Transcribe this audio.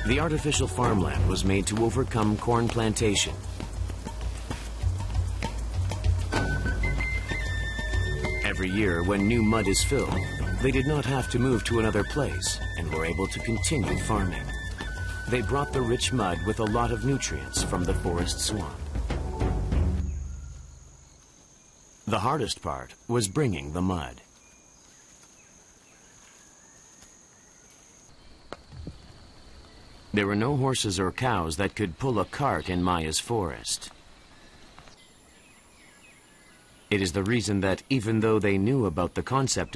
The artificial farmland was made to overcome corn plantation. Every year, when new mud is filled, they did not have to move to another place and were able to continue farming. They brought the rich mud with a lot of nutrients from the forest swamp. The hardest part was bringing the mud. There were no horses or cows that could pull a cart in Maya's forest. It is the reason that even though they knew about the concept